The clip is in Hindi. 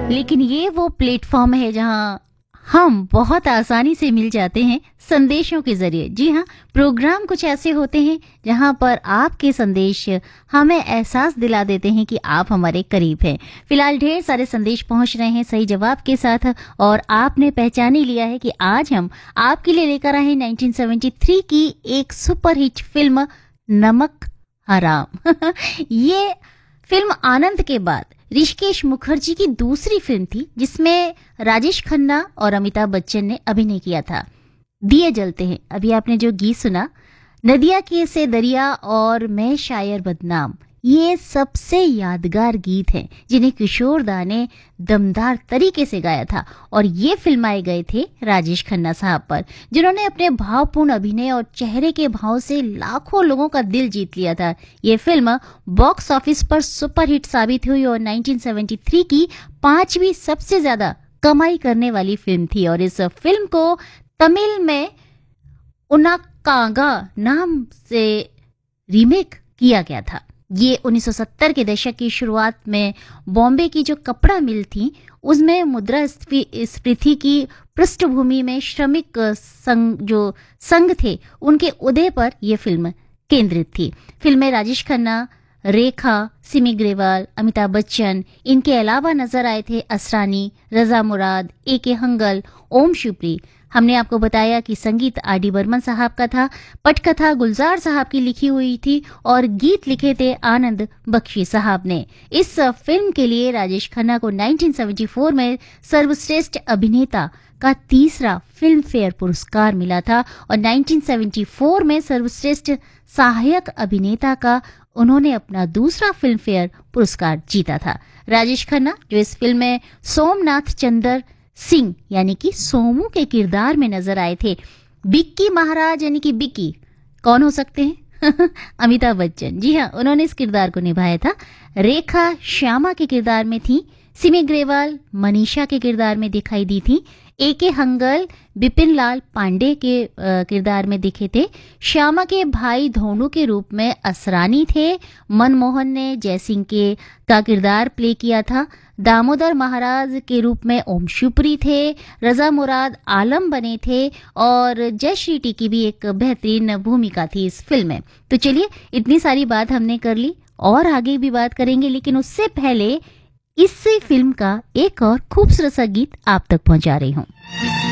लेकिन ये वो प्लेटफॉर्म है जहां हम बहुत आसानी से मिल जाते हैं संदेशों के जरिए। जी हाँ, प्रोग्राम कुछ ऐसे होते हैं जहां पर आपके संदेश हमें एहसास दिला देते हैं कि आप हमारे करीब हैं। फिलहाल ढेर सारे संदेश पहुंच रहे हैं सही जवाब के साथ और आपने पहचान ही लिया है कि आज हम आपके लिए लेकर आए हैं 1973 की एक सुपरहिट फिल्म नमक हराम। ये फिल्म आनंद के बाद ऋषिकेश मुखर्जी की दूसरी फिल्म थी जिसमें राजेश खन्ना और अमिताभ बच्चन ने अभिनय किया था। दिए जलते हैं, अभी आपने जो गीत सुना, नदिया के से दरिया और मैं शायर बदनाम, ये सबसे यादगार गीत हैं जिन्हें किशोर दा ने दमदार तरीके से गाया था और ये फिल्माए गए थे राजेश खन्ना साहब पर, जिन्होंने अपने भावपूर्ण अभिनय और चेहरे के भाव से लाखों लोगों का दिल जीत लिया था। ये फिल्म बॉक्स ऑफिस पर सुपरहिट साबित हुई और 1973 की 5वीं सबसे ज्यादा कमाई करने वाली फिल्म थी और इस फिल्म को तमिल में उनाकागा नाम से रीमेक किया गया था। ये 1970 के दशक की शुरुआत में बॉम्बे की जो कपड़ा मिल थी उसमें मुद्रास्फीति की पृष्ठभूमि में श्रमिक संघ थे उनके उदय पर यह फिल्म केंद्रित थी। फिल्म में राजेश खन्ना, रेखा, सिमी ग्रेवाल, अमिताभ बच्चन, इनके अलावा नजर आए थे असरानी, रजा मुराद, ए.के. हंगल, ओम शिवपुरी। हमने आपको बताया कि संगीत आर.डी. बर्मन साहब का था, पटकथा गुलजार साहब की लिखी हुई थी और गीत लिखे थे आनंद बख्शी साहब ने। इस फिल्म के लिए राजेश खन्ना को 1974 में सर्वश्रेष्ठ अभिनेता का तीसरा फिल्म फेयर पुरस्कार मिला था और 1974 में सर्वश्रेष्ठ सहायक अभिनेता का उन्होंने अपना दूसरा फिल्म फेयर पुरस्कार जीता था। राजेश खन्ना जो इस फिल्म में सोमनाथ चंद्र सिंह यानी कि सोमू के किरदार में नजर आए थे। बिक्की महाराज यानी कि बिक्की कौन हो सकते हैं? अमिताभ बच्चन। जी हाँ, उन्होंने इस किरदार को निभाया था। रेखा श्यामा के किरदार में थी, सिमी ग्रेवाल मनीषा के किरदार में दिखाई दी थी, ए.के. हंगल बिपिन लाल पांडे के किरदार में दिखे थे, श्यामा के भाई धोनू के रूप में असरानी थे, मनमोहन ने जयसिंह के का किरदार प्ले किया था, दामोदर महाराज के रूप में ओम शिवपुरी थे, रजा मुराद आलम बने थे और जय श्री टी की भी एक बेहतरीन भूमिका थी इस फिल्म में। तो चलिए, इतनी सारी बात हमने कर ली और आगे भी बात करेंगे, लेकिन उससे पहले इस फिल्म का एक और खूबसूरत सा गीत आप तक पहुंचा रही हूं।